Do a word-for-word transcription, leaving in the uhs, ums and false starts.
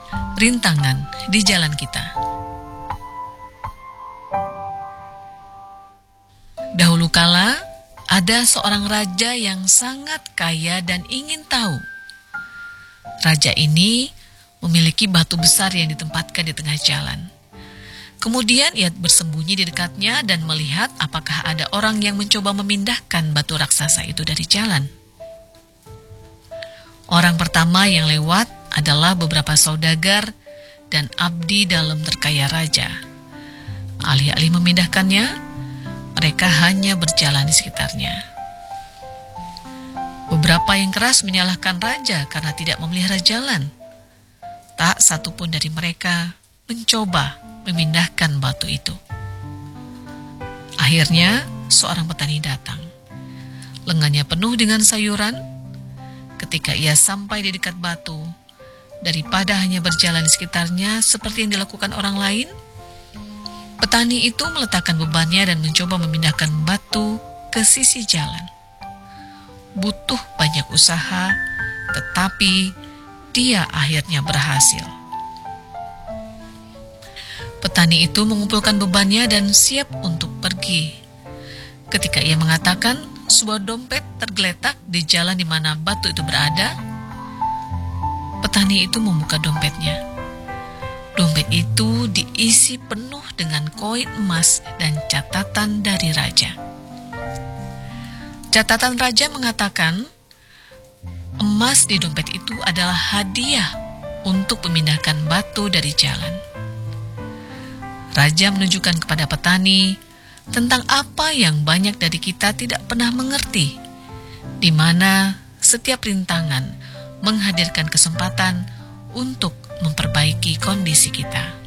rintangan di jalan kita. Dahulu kala, ada seorang raja yang sangat kaya dan ingin tahu. Raja ini memiliki batu besar yang ditempatkan di tengah jalan. Kemudian ia bersembunyi di dekatnya dan melihat apakah ada orang yang mencoba memindahkan batu raksasa itu dari jalan. Orang pertama yang lewat adalah beberapa saudagar dan abdi dalam terkaya raja. Alih-alih memindahkannya, mereka hanya berjalan di sekitarnya. Beberapa yang keras menyalahkan raja karena tidak memelihara jalan. Tak satu pun dari mereka mencoba memindahkan batu itu. Akhirnya, seorang petani datang. Lengannya penuh dengan sayuran. Ketika ia sampai di dekat batu, daripada hanya berjalan di sekitarnya seperti yang dilakukan orang lain, petani itu meletakkan bebannya dan mencoba memindahkan batu ke sisi jalan. Butuh banyak usaha, tetapi dia akhirnya berhasil. Petani itu mengumpulkan bebannya dan siap untuk pergi. Ketika ia mengatakan, sebuah dompet tergeletak di jalan di mana batu itu berada. Petani itu membuka dompetnya. Dompet itu diisi penuh dengan koin emas dan catatan dari raja. Catatan raja mengatakan, emas di dompet itu adalah hadiah untuk memindahkan batu dari jalan. Raja menunjukkan kepada petani tentang apa yang banyak dari kita tidak pernah mengerti, di mana setiap rintangan menghadirkan kesempatan untuk memperbaiki kondisi kita.